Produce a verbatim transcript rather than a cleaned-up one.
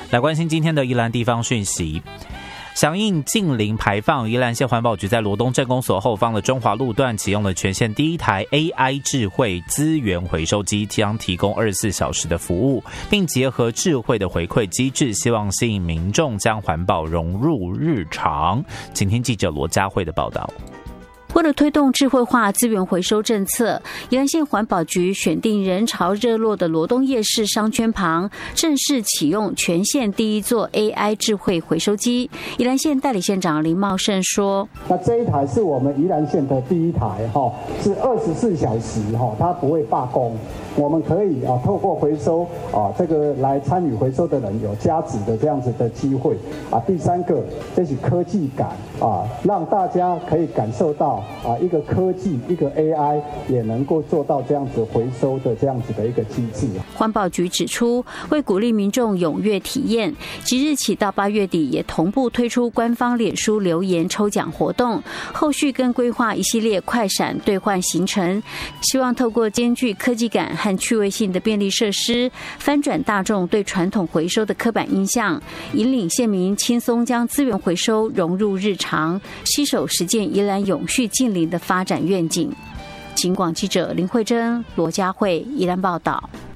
来关心今天的宜兰地方讯息。响应净零排放，宜兰县环保局在罗东镇公所后方的中华路段启用了全县第一台 A I 智慧资源回收机，将提供二十四小时的服务，并结合智慧的回馈机制，希望吸引民众将环保融入日常。请听记者罗佳慧的报道。 为了推动智慧化资源回收政策，宜兰县环保局选定人潮热络的罗东夜市商圈旁，正式启用全县第一座 A I 智慧回收机。宜兰县代理县长林茂胜说：“ 那这一台是我们宜兰县的第一台，哈，是二十四小时，哈，它不会罢工。我们可以啊，透过回收啊，这个来参与回收的人有加值的这样子的机会啊。第三个，这是科技感啊，让大家可以感受到。”啊，一个科技，一个 A I 也能够做到这样子回收的这样子的一个机制。 环保局指出，为鼓励民众踊跃体验，即日起到八月底也同步推出官方脸书留言抽奖活动，后续更规划一系列快闪兑换行程，希望透过兼具科技感和趣味性的便利设施，翻转大众对传统回收的刻板印象，引领县民轻松将资源回收融入日常，携手实践宜兰永续近邻的发展愿景。警广记者林慧珍、罗佳慧宜兰报道。